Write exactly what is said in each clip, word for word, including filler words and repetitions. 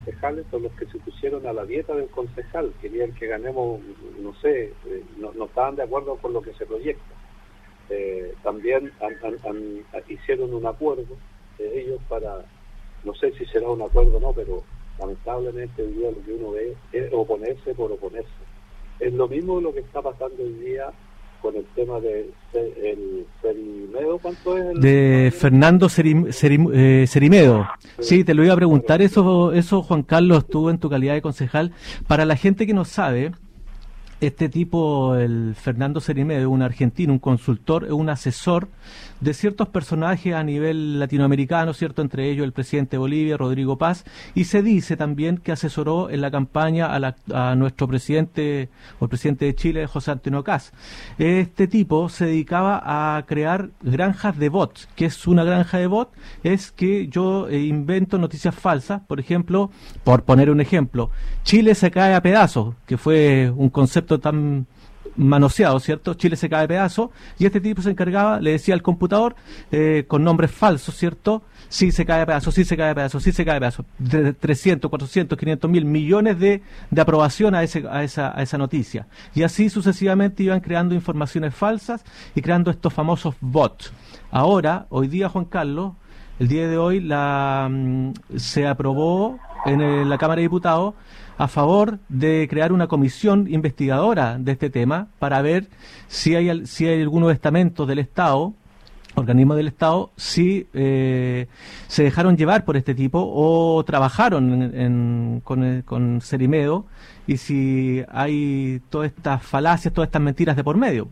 concejales son los que se pusieron a la dieta del concejal, querían que ganemos, no sé, eh, no, no estaban de acuerdo con lo que se proyecta. Eh, también han, han, han, hicieron un acuerdo de ellos para, no sé si será un acuerdo o no, pero lamentablemente hoy día lo que uno ve es oponerse por oponerse. Es lo mismo lo que está pasando hoy día con el tema de, de el Cerimedo. ¿Cuánto es? El, de Fernando Cerim, Cerim, eh, Cerimedo. Sí, te lo iba a preguntar, eso, eso Juan Carlos, tú en tu calidad de concejal. Para la gente que no sabe, este tipo, el Fernando Cerimedo, es un argentino, un consultor, es un asesor de ciertos personajes a nivel latinoamericano, ¿cierto? Entre ellos el presidente de Bolivia, Rodrigo Paz, y se dice también que asesoró en la campaña a, la, a nuestro presidente, o el presidente de Chile, José Antonio Kast. Este tipo se dedicaba a crear granjas de bots. ¿Qué es una granja de bot? Es que yo eh, invento noticias falsas, por ejemplo, por poner un ejemplo, Chile se cae a pedazos, que fue un concepto tan manoseado, ¿cierto? Chile se cae a pedazos, y este tipo se encargaba, le decía al computador, eh, con nombres falsos, ¿cierto? Sí se cae a pedazos, sí se cae a pedazos, sí se cae a pedazos, de trescientos, cuatrocientos, quinientos mil millones de, de aprobación a, ese, a, esa, a esa noticia. Y así sucesivamente iban creando informaciones falsas y creando estos famosos bots. Ahora, hoy día, Juan Carlos, el día de hoy la mm, se aprobó en el, la Cámara de Diputados a favor de crear una comisión investigadora de este tema para ver si hay si hay algunos estamentos del Estado, organismos del Estado, si eh, se dejaron llevar por este tipo o trabajaron en, en, con, con Cerimedo, y si hay todas estas falacias, todas estas mentiras de por medio.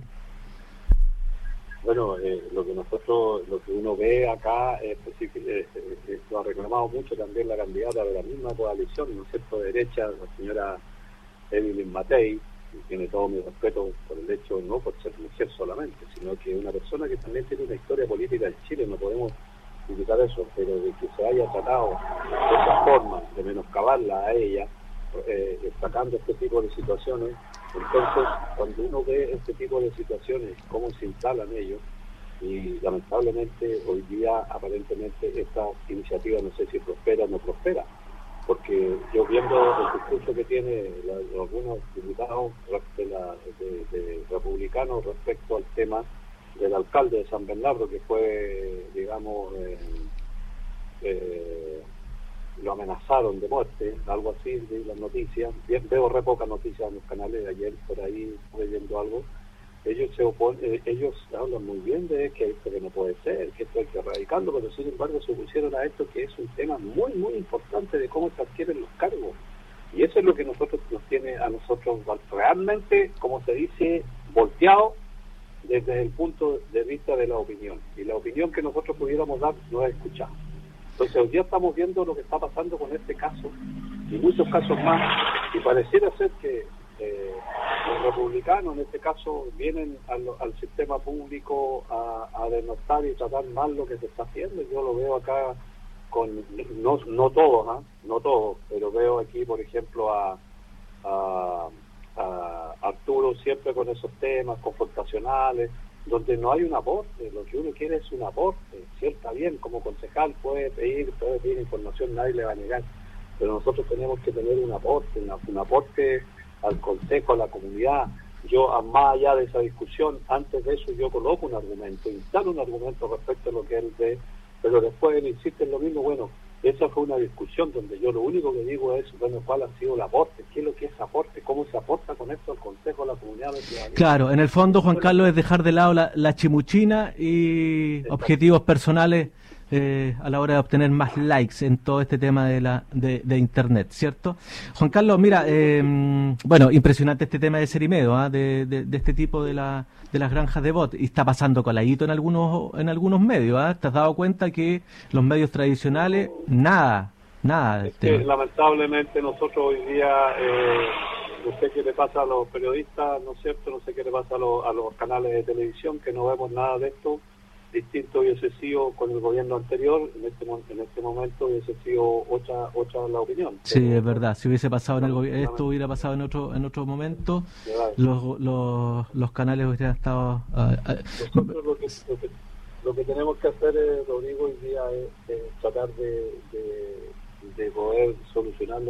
Bueno, eh, lo que nosotros, lo que uno ve acá, es, es, es, es, lo ha reclamado mucho también la candidata de la misma coalición, ¿no es cierto?, de derecha, la señora Evelyn Matei, que tiene todo mi respeto por el hecho, no por ser mujer solamente, sino que es una persona que también tiene una historia política en Chile, no podemos criticar eso, pero de que se haya tratado de esa forma, de menoscabarla a ella, eh, destacando este tipo de situaciones. Entonces, cuando uno ve este tipo de situaciones, cómo se instalan ellos, y lamentablemente hoy día aparentemente esta iniciativa no sé si prospera o no prospera, porque yo viendo el discurso que tiene la, algunos diputados de, la, de, de republicanos respecto al tema del alcalde de San Bernardo, que fue, digamos, eh, eh, lo amenazaron de muerte, algo así, de las noticias. Bien, veo re pocas noticias en los canales, de ayer por ahí estuve viendo algo. Ellos se oponen, eh, ellos hablan muy bien de que esto que no puede ser, que esto hay que erradicarlo, pero sin embargo se opusieron a esto, que es un tema muy, muy importante de cómo se adquieren los cargos. Y eso es lo que nosotros nos tiene a nosotros realmente, como se dice, volteado desde el punto de vista de la opinión. Y la opinión que nosotros pudiéramos dar no es escuchada. Entonces hoy día estamos viendo lo que está pasando con este caso y muchos casos más, y pareciera ser que eh, los republicanos en este caso vienen al, al sistema público a, a denostar y tratar mal lo que se está haciendo. Yo lo veo acá con, no, no todos, ¿eh? no todos, pero veo aquí por ejemplo a, a, a Arturo siempre con esos temas confrontacionales, donde no hay un aporte. Lo que uno quiere es un aporte. Si él está bien, como concejal puede pedir, puede pedir información, nadie le va a negar, pero nosotros tenemos que tener un aporte, una, un aporte al consejo, a la comunidad. Yo, más allá de esa discusión, antes de eso yo coloco un argumento, instalo un argumento respecto a lo que él ve, pero después él insiste en lo mismo. Bueno, esa fue una discusión donde yo lo único que digo es, bueno, ¿cuál ha sido el aporte? ¿Qué es lo que es aporte? ¿Cómo se aporta con esto al Consejo, a la comunidad de ciudadanía? Claro, en el fondo, Juan Carlos, es dejar de lado la, la chimuchina y Exacto. objetivos personales eh, a la hora de obtener más likes en todo este tema de la de, de Internet, ¿cierto? Juan Carlos, mira, eh, bueno, impresionante este tema de Cerimedo, ¿eh? de, de, de este tipo de la de las granjas de bot, y está pasando coladito en algunos en algunos medios, ¿eh? ¿Te has dado cuenta que los medios tradicionales, nada, nada del es que, tema? Lamentablemente nosotros hoy día, eh, no sé qué le pasa a los periodistas, ¿no es cierto? No sé qué le pasa a los, a los canales de televisión, que no vemos nada de esto. Distinto hubiese sido con el gobierno anterior, en este en este momento hubiese sido otra otra la opinión. Sí, pero, es verdad, si hubiese pasado en el gobierno, esto hubiera pasado en otro en otro momento, los, los, los canales hubieran estado... Uh, uh, Nosotros lo que, lo, que, lo que tenemos que hacer, eh, Rodrigo, hoy día es, es tratar de, de, de poder solucionar